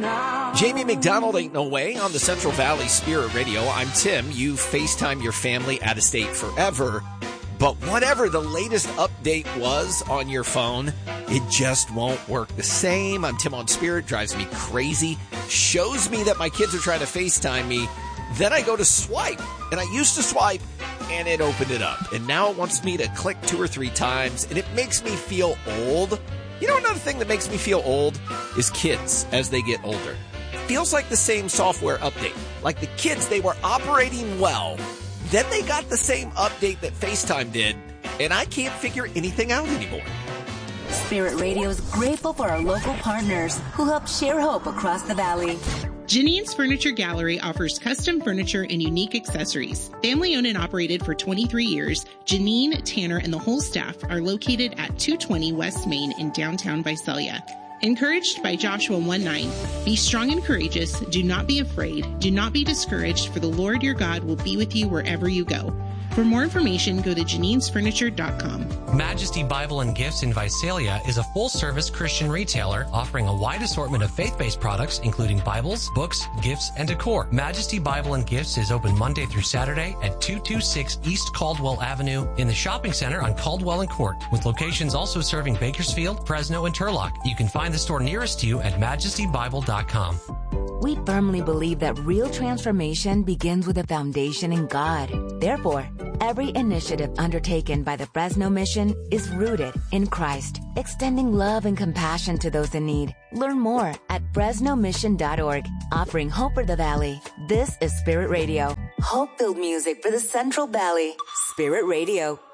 Jamie McDonald, Ain't No Way, on the Central Valley Spirit Radio. I'm Tim. You FaceTime your family out of state forever. But whatever the latest update was on your phone, it just won't work the same. I'm Tim on Spirit. Drives me crazy. Shows me that my kids are trying to FaceTime me. Then I go to swipe. And I used to swipe, and it opened it up. And now it wants me to click 2 or 3 times, and it makes me feel old. You know, another thing that makes me feel old is kids as they get older. Feels like the same software update. Like the kids, they were operating well. Then they got the same update that FaceTime did, and I can't figure anything out anymore. Spirit Radio is grateful for our local partners who help share hope across the valley. Janine's Furniture Gallery offers custom furniture and unique accessories. Family owned and operated for 23 years, Janine, Tanner, and the whole staff are located at 220 West Main in downtown Visalia. Encouraged by Joshua 1:9, be strong and courageous, do not be afraid, do not be discouraged, for the Lord your God will be with you wherever you go. For more information, go to janinesfurniture.com. Majesty Bible and Gifts in Visalia is a full-service Christian retailer offering a wide assortment of faith-based products, including Bibles, books, gifts, and decor. Majesty Bible and Gifts is open Monday through Saturday at 226 East Caldwell Avenue in the shopping center on Caldwell and Court, with locations also serving Bakersfield, Fresno, and Turlock. You can find the store nearest to you at majestybible.com. We firmly believe that real transformation begins with a foundation in God. Therefore, every initiative undertaken by the Fresno Mission is rooted in Christ, extending love and compassion to those in need. Learn more at fresnomission.org, offering hope for the valley. This is Spirit Radio, hope-filled music for the Central Valley. Spirit Radio.